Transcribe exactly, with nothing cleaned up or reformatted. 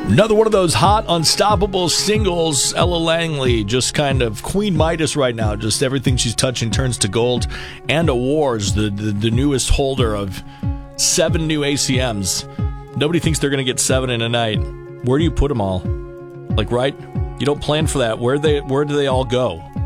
Another one of those hot, unstoppable singles. Ella Langley, just kind of Queen Midas right now. Just everything she's touching turns to gold. And awards, the, the, the newest holder of seven new A C Ms. Nobody thinks they're going to get seven in a night. Where do you put them all? Like, right? You don't plan for that. Where they? Where do they all go?